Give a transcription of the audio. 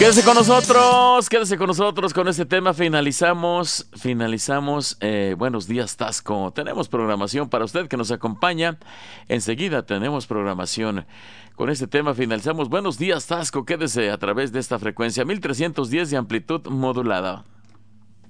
Quédese con nosotros con este tema. Finalizamos. Buenos días, Tasco. Tenemos programación para usted que nos acompaña. Enseguida tenemos programación con este tema. Finalizamos. Buenos días, Tasco. Quédese a través de esta frecuencia 1310 de amplitud modulada.